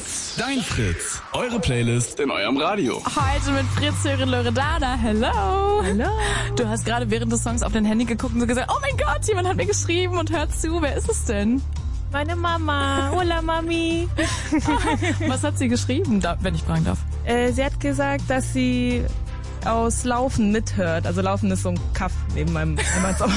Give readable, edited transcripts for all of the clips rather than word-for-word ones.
Fritz, dein Fritz. Eure Playlist in eurem Radio. Heute mit Fritz Hören Loredana. Hello. Hallo. Du hast gerade während des Songs auf dein Handy geguckt und so gesagt, oh mein Gott, jemand hat mir geschrieben und hört zu. Wer ist es denn? Meine Mama. Hola, Mami. Was hat sie geschrieben, wenn ich fragen darf? Sie hat gesagt, dass sie aus Laufen mithört. Also Laufen ist so ein Kaff neben meinem Heimatort.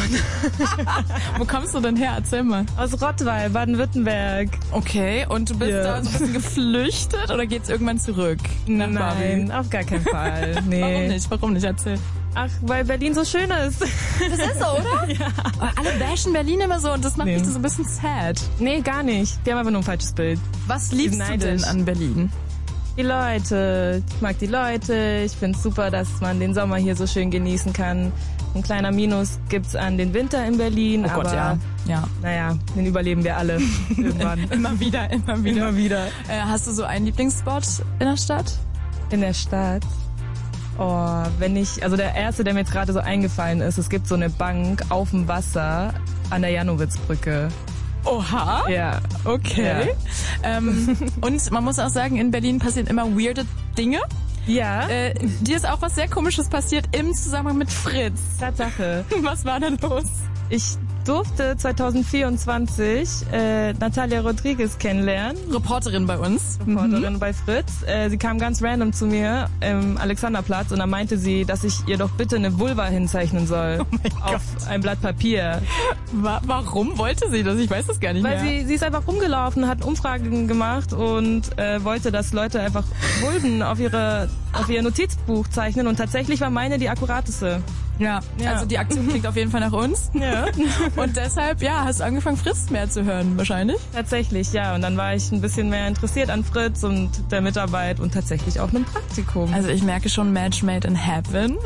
Wo kommst du denn her? Erzähl mal. Aus Rottweil, Baden-Württemberg. Okay, und du bist da so ein bisschen geflüchtet oder geht's irgendwann zurück? Nein, auf gar keinen Fall. Nee. Warum nicht? Erzähl. Ach, weil Berlin so schön ist. Das ist so, oder? Ja. Alle bashen Berlin immer so und das macht mich so ein bisschen sad. Nee, gar nicht. Die haben einfach nur ein falsches Bild. Was liebst du denn an Berlin? Die Leute. Ich mag die Leute. Ich find's super, dass man den Sommer hier so schön genießen kann. Ein kleiner Minus gibt's an den Winter in Berlin. Oh Gott, aber ja. Naja, den überleben wir alle irgendwann. Immer wieder. Hast du so einen Lieblingsspot in der Stadt? In der Stadt? Oh, also der erste, der mir jetzt gerade so eingefallen ist, es gibt so eine Bank auf dem Wasser an der Janowitzbrücke. Oha. Ja. Okay. Ja. Und man muss auch sagen, in Berlin passieren immer weirde Dinge. Ja. Dir ist auch was sehr Komisches passiert im Zusammenhang mit Fritz. Tatsache. Was war denn los? Ich durfte 2024 Natalia Rodriguez kennenlernen. Reporterin bei uns. Reporterin bei Fritz. Sie kam ganz random zu mir im Alexanderplatz und dann meinte sie, dass ich ihr doch bitte eine Vulva hinzeichnen soll. Oh mein Gott. Auf ein Blatt Papier. Warum wollte sie das? Ich weiß es gar nicht mehr. Weil sie ist einfach rumgelaufen, hat Umfragen gemacht und wollte, dass Leute einfach Vulven auf ihr Notizbuch zeichnen und tatsächlich war meine die akkurateste. Ja, also die Aktion klingt auf jeden Fall nach uns. Ja. Und deshalb, hast du angefangen, Fritz mehr zu hören, wahrscheinlich? Tatsächlich, ja. Und dann war ich ein bisschen mehr interessiert an Fritz und der Mitarbeit und tatsächlich auch einem Praktikum. Also ich merke schon Match made in heaven.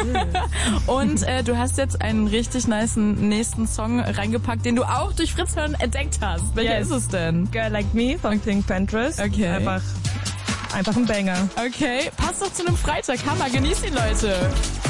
Und du hast jetzt einen richtig nicen nächsten Song reingepackt, den du auch durch Fritz hören entdeckt hast. Welcher ist es denn? Girl Like Me von Pink Panthers. Okay. Einfach ein Banger. Okay, passt doch zu einem Freitag. Hammer, genießt die Leute.